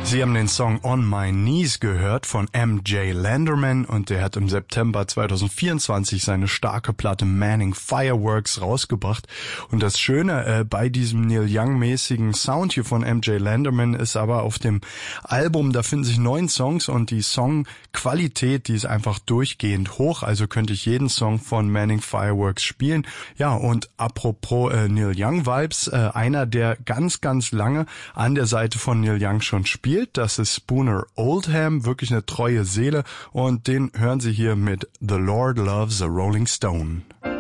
Sie haben den Song On My Knees gehört von M.J. Landerman und der hat im September 2024 seine starke Platte Manning Fireworks rausgebracht. Und das Schöne bei diesem Neil Young-mäßigen Sound hier von M.J. Landerman ist aber auf dem Album, da finden sich 9 Songs und die Songqualität, die ist einfach durchgehend hoch, also könnte ich jeden Song von Manning Fireworks spielen. Ja, und apropos Neil Young-Vibes, einer, der ganz, ganz lange an der Seite von Neil Young schon spielt, das ist Spooner Oldham, wirklich eine treue Seele und den hören Sie hier mit The Lord Loves a Rolling Stone.